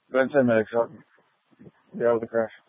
Been 10 minutes. I'll be out of the crash.